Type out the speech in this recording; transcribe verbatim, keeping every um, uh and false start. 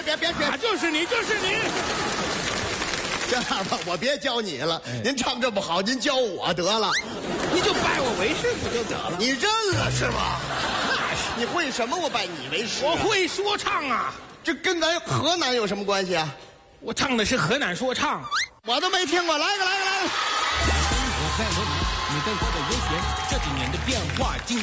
别别别， 就是你，就是你。 这样吧，我别教你了，您唱这么好，您教我得了。 你就拜我为师不就得了？ 你认了是吗？那是。你会什么？我拜你为师。 我会说唱啊。 这跟咱河南有什么关系啊？ 我唱的是河南说唱， 我都没听过。来个，来个，来个。 生活在罗南，你对我的优选，这几年的变化经